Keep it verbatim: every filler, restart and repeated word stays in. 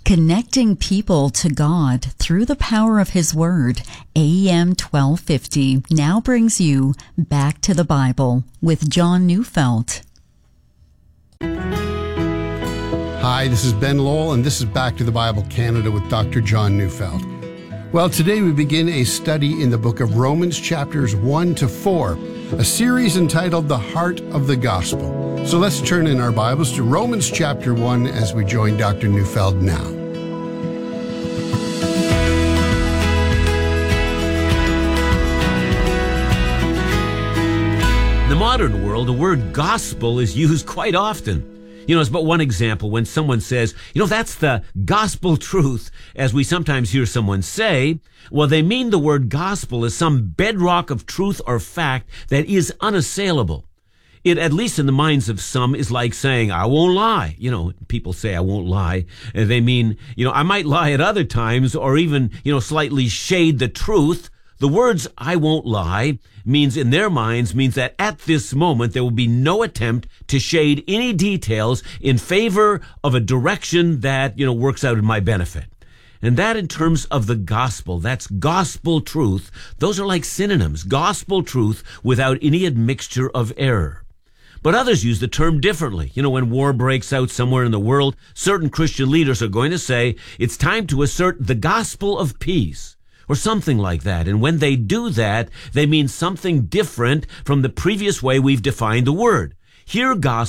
Connecting people to God through the power of His Word, A M twelve fifty now brings you Back to the Bible with John Neufeld. Hi, this is Ben Lowell, and this is Back to the Bible Canada with Doctor John Neufeld. Well, today we begin a study in the book of Romans, chapters one to four, a series entitled The Heart of the Gospel. So let's turn in our Bibles to Romans chapter one as we join Doctor Neufeld now. In the modern world, the word gospel is used quite often. You know, it's but one example when someone says, you know, that's the gospel truth, as we sometimes hear someone say. Well, they mean the word gospel as some bedrock of truth or fact that is unassailable. It, at least in the minds of some, is like saying, I won't lie. You know, people say, I won't lie. And they mean, you know, I might lie at other times or even, you know, slightly shade the truth. The words, I won't lie, means in their minds, means that at this moment there will be no attempt to shade any details in favor of a direction that, you know, works out in my benefit. And that in terms of the gospel, that's gospel truth. Those are like synonyms, gospel truth without any admixture of error. But others use the term differently. You know, when war breaks out somewhere in the world, certain Christian leaders are going to say, it's time to assert the gospel of peace, or something like that. And when they do that, they mean something different from the previous way we've defined the word. Here, gospel